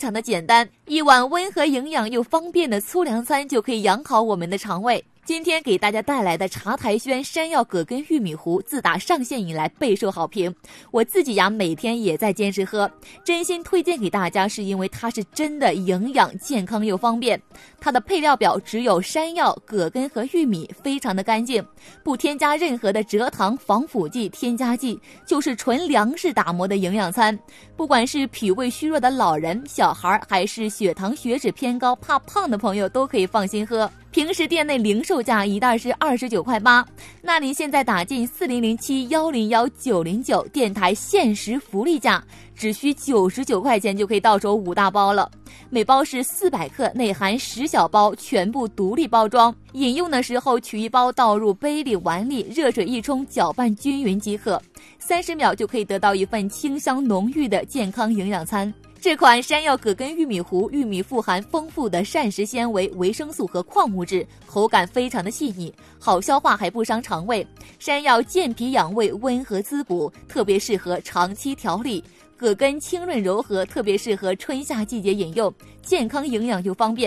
常的简单，一碗温和营养又方便的粗粮餐就可以养好我们的肠胃。今天给大家带来的茶台轩山药葛根玉米糊，自打上线以来备受好评，我自己呀每天也在坚持喝，真心推荐给大家，是因为它是真的营养健康又方便。它的配料表只有山药、葛根和玉米，非常的干净，不添加任何的蔗糖、防腐剂、添加剂，就是纯粮食打磨的营养餐。不管是脾胃虚弱的老人、小孩，还是血糖血脂偏高怕胖的朋友，都可以放心喝。平时店内零售价一袋是29.8块，那您现在打进4007101909，电台限时福利价，只需99块钱就可以到手5大包了。每包是400克，内含10小包，全部独立包装。饮用的时候取一包倒入杯里碗里，热水一冲，搅拌均匀即可，30秒就可以得到一份清香浓郁的健康营养餐。这款山药葛根玉米糊，玉米富含丰富的膳食纤维、维生素和矿物质，口感非常的细腻，好消化还不伤肠胃。山药健脾养胃，温和滋补，特别适合长期调理。葛根清润柔和，特别适合春夏季节饮用，健康营养又方便。